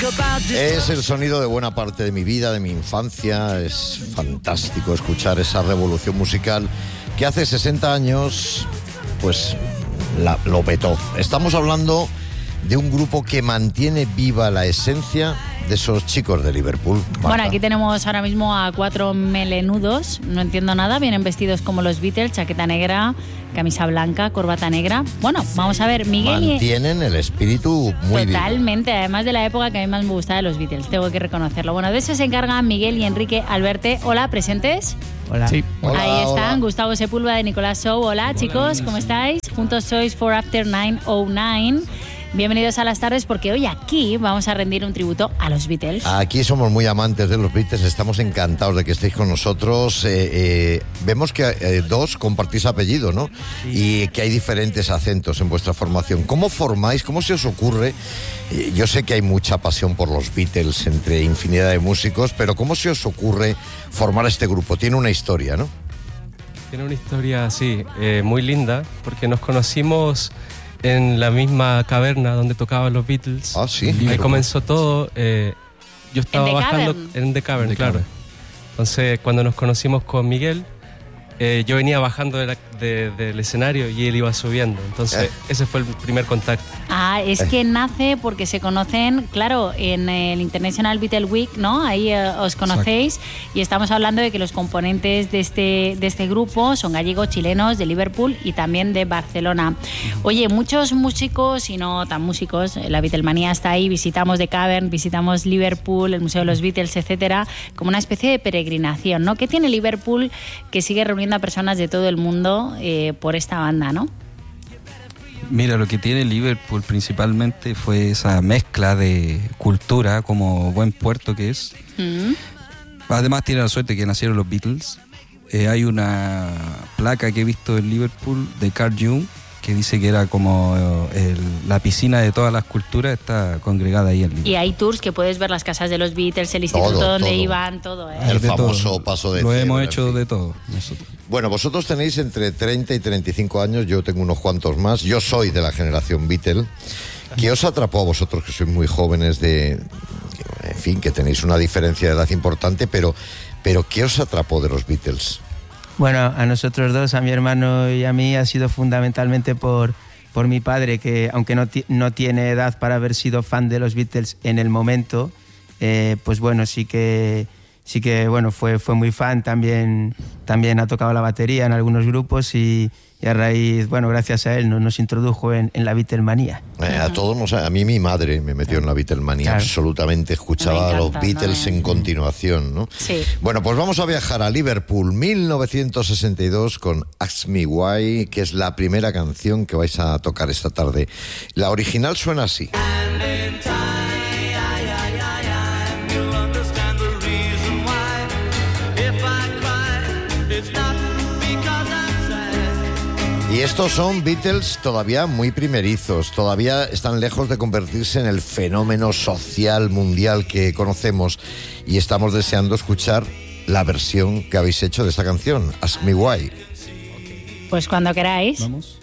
Es el sonido de buena parte de mi vida, de mi infancia. Es fantástico escuchar esa revolución musical que hace 60 años, pues, lo petó. Estamos hablando de un grupo que mantiene viva la esencia de esos chicos de Liverpool. Marta. Bueno, aquí tenemos ahora mismo a 4 melenudos, no entiendo nada, vienen vestidos como los Beatles, chaqueta negra, camisa blanca, corbata negra. Bueno, vamos a ver, Miguel... Mantienen el espíritu muy vivo. Totalmente, además de la época que a mí más me gustaba de los Beatles, tengo que reconocerlo. Bueno, de eso se encargan Miguel y Enrique Alberte. Hola, ¿presentes? Hola. Sí. Hola, Ahí están, hola. Gustavo Sepúlveda de Nicolás Show. Hola, chicos, ¿cómo estáis? Juntos sois For After 909. Bienvenidos a las tardes porque hoy aquí vamos a rendir un tributo a los Beatles. Aquí somos muy amantes de los Beatles, estamos encantados de que estéis con nosotros. Vemos que dos compartís apellido, ¿no? Sí. Y que hay diferentes acentos en vuestra formación. ¿Cómo formáis? ¿Cómo se os ocurre? Yo sé que hay mucha pasión por los Beatles entre infinidad de músicos, pero ¿cómo se os ocurre formar este grupo? Tiene una historia, ¿no? Tiene una historia, sí, muy linda, porque nos conocimos en la misma caverna donde tocaban los Beatles. Ah, sí. Ahí comenzó todo. Yo estaba bajando en The Cavern, claro. Entonces, cuando nos conocimos con Miguel, yo venía bajando del escenario y él iba subiendo. Entonces, ese fue el primer contacto. Ah, es que nace porque se conocen, claro, en el International Beatle Week, ¿no? Ahí os conocéis. Exacto. Y estamos hablando de que los componentes de este grupo son gallegos, chilenos, de Liverpool y también de Barcelona. Oye, muchos músicos y no tan músicos, la Beatlemanía está ahí, visitamos The Cavern, visitamos Liverpool, el Museo de los Beatles, etcétera, como una especie de peregrinación, ¿no? ¿Qué tiene Liverpool que sigue reuniendo a personas de todo el mundo por esta banda, ¿no? Mira, lo que tiene Liverpool principalmente fue esa mezcla de cultura como buen puerto que es. Además tiene la suerte que nacieron los Beatles. Hay una placa que he visto en Liverpool de Carl Jung que dice que era como la piscina de todas las culturas, está congregada ahí en Liverpool. Y hay tours que puedes ver las casas de los Beatles, el instituto donde iban, todo. El famoso paso de Lo cebra, hemos hecho de todo nosotros. Bueno, vosotros tenéis entre 30 y 35 años, yo tengo unos cuantos más. Yo soy de la generación Beatle. ¿Qué os atrapó a vosotros, que sois muy jóvenes, en fin, que tenéis una diferencia de edad importante, pero ¿qué os atrapó de los Beatles? Bueno, a nosotros dos, a mi hermano y a mí, ha sido fundamentalmente por mi padre, que aunque no tiene edad para haber sido fan de los Beatles en el momento, pues bueno, sí que bueno, fue muy fan, también ha tocado la batería en algunos grupos y a raíz, bueno, gracias a él nos introdujo en la Beatlemanía. A mí mi madre me metió en la Beatlemanía, claro. Absolutamente, escuchaba a los Beatles en continuación, ¿no? Sí. Bueno, pues vamos a viajar a Liverpool, 1962, con Ask Me Why, que es la primera canción que vais a tocar esta tarde. La original suena así. Y estos son Beatles todavía muy primerizos, todavía están lejos de convertirse en el fenómeno social mundial que conocemos y estamos deseando escuchar la versión que habéis hecho de esta canción, Ask Me Why. Pues cuando queráis. Vamos.